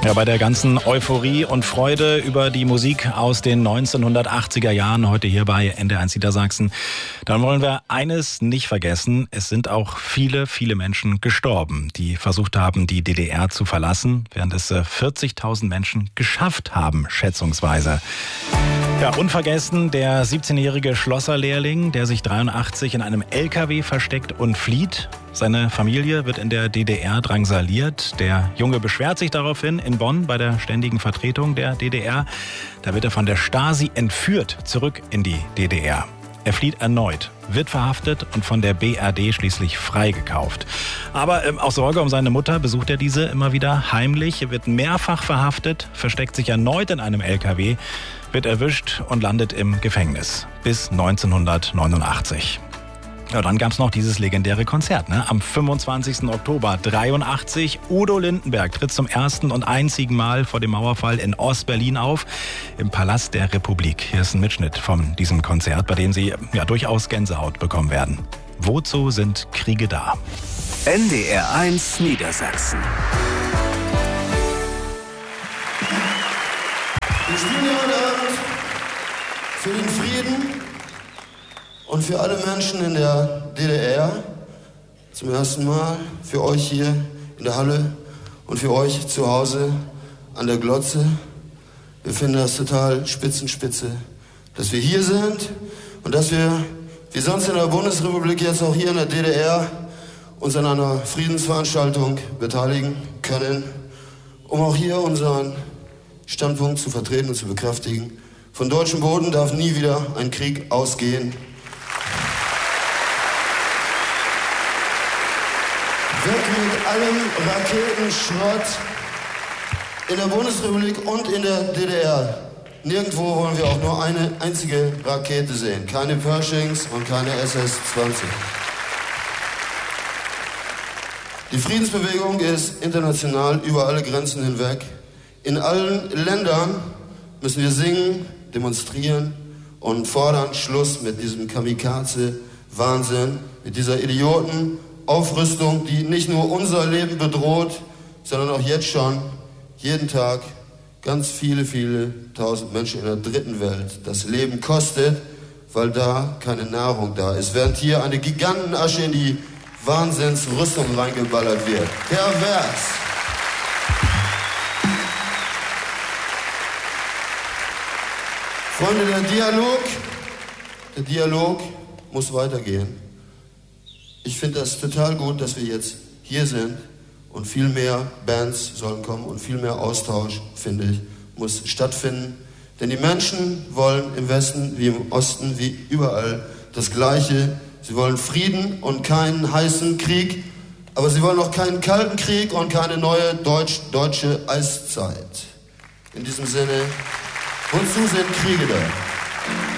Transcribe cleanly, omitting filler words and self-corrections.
Ja, bei der ganzen Euphorie und Freude über die Musik aus den 1980er Jahren, heute hier bei NDR1 Niedersachsen, dann wollen wir eines nicht vergessen. Es sind auch viele, viele Menschen gestorben, die versucht haben, die DDR zu verlassen, während es 40.000 Menschen geschafft haben, schätzungsweise. Ja, unvergessen der 17-jährige Schlosserlehrling, der sich 83 in einem LKW versteckt und flieht. Seine Familie wird in der DDR drangsaliert. Der Junge beschwert sich daraufhin in Bonn bei der ständigen Vertretung der DDR. Da wird er von der Stasi entführt, zurück in die DDR. Er flieht erneut, wird verhaftet und von der BRD schließlich freigekauft. Aber aus Sorge um seine Mutter besucht er diese immer wieder heimlich. Er wird mehrfach verhaftet, versteckt sich erneut in einem LKW, wird erwischt und landet im Gefängnis bis 1989. Ja, dann gab es noch dieses legendäre Konzert, Am 25. Oktober 83. Udo Lindenberg tritt zum ersten und einzigen Mal vor dem Mauerfall in Ostberlin auf, im Palast der Republik. Hier ist ein Mitschnitt von diesem Konzert, bei dem Sie durchaus Gänsehaut bekommen werden. Wozu sind Kriege da? NDR1 Niedersachsen. Wir spielen hier heute Abend für den Frieden und für alle Menschen in der DDR zum ersten Mal, für euch hier in der Halle und für euch zu Hause an der Glotze. Wir finden das total spitze, dass wir hier sind und dass wir, wie sonst in der Bundesrepublik, jetzt auch hier in der DDR uns an einer Friedensveranstaltung beteiligen können, um auch hier unseren Standpunkt zu vertreten und zu bekräftigen. Von deutschem Boden darf nie wieder ein Krieg ausgehen. Weg mit allem Raketenschrott in der Bundesrepublik und in der DDR. Nirgendwo wollen wir auch nur eine einzige Rakete sehen. Keine Pershings und keine SS-20. Die Friedensbewegung ist international über alle Grenzen hinweg. In allen Ländern müssen wir singen, demonstrieren und fordern Schluss mit diesem Kamikaze-Wahnsinn, mit dieser Idioten-Aufrüstung, die nicht nur unser Leben bedroht, sondern auch jetzt schon jeden Tag ganz viele, viele tausend Menschen in der dritten Welt das Leben kostet, weil da keine Nahrung da ist. Während hier eine Gigantenasche in die Wahnsinnsrüstung reingeballert wird. Pervers! Freunde, der Dialog muss weitergehen. Ich finde das total gut, dass wir jetzt hier sind und viel mehr Bands sollen kommen und viel mehr Austausch, finde ich, muss stattfinden. Denn die Menschen wollen im Westen wie im Osten, wie überall das Gleiche. Sie wollen Frieden und keinen heißen Krieg, aber sie wollen auch keinen kalten Krieg und keine neue deutsche Eiszeit. In diesem Sinne, wozu sind Kriege da?